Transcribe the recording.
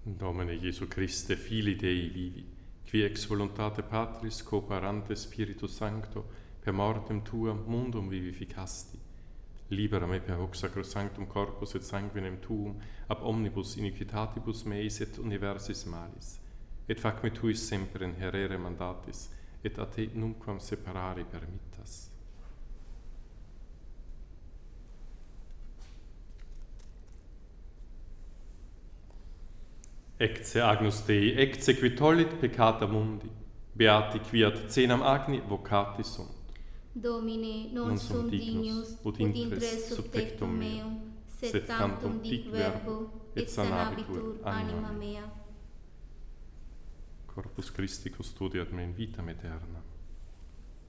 Domine Iesu Christe, Fili Dei vivi, qui ex voluntate Patris cooperante Spiritus Sancto, per mortem Tuam mundum vivificasti, libera me per hoc sacrosanctum corpus et sanguinem Tuum, ab omnibus iniquitatibus meis et universis malis, et fac me Tuis semper inherere mandatis, et a Te numquam separare permittas. Ecce Agnus Dei, ecce qui tollit peccata mundi, beati quiat cenam agni vocati sunt. Domine, non sum dignus, ut intres sub tectum meum, sed tantum dic verbo, et sanabitur anima mea. Corpus Christi custodiat me in vitam aeterna.